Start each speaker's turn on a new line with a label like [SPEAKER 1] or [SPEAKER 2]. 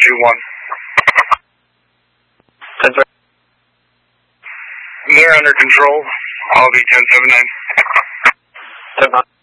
[SPEAKER 1] 10-4.
[SPEAKER 2] They're under control. I'll be 10-7-9.
[SPEAKER 1] 10-9.